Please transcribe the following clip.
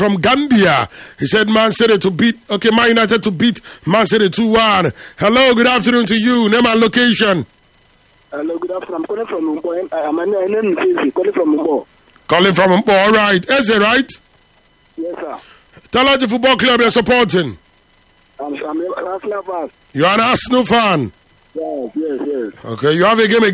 from Gambia. He said Man United to beat Man City 2-1. Hello, good afternoon to you. Name and location. Hello, good afternoon. I'm calling from Mumbo. My name is Eze, calling from Mumbo. Calling from Mumbo, all right. Eze, right? Yes, sir. Tell us the football club you're supporting. I'm an Arsenal fan. You're an Arsenal fan? Yes. Okay, you have a game